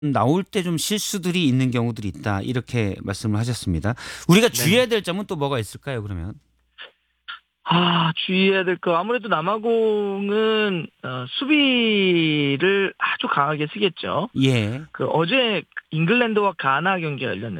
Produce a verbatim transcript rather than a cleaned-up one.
나올 때 좀 실수들이 있는 경우들이 있다. 이렇게 말씀을 하셨습니다. 우리가 네네. 주의해야 될 점은 또 뭐가 있을까요, 그러면? 아 주의해야 될 거 아무래도 남아공은 어 수비를 아주 강하게 쓰겠죠. 예. 그 어제 잉글랜드와 가나 경기가 열렸는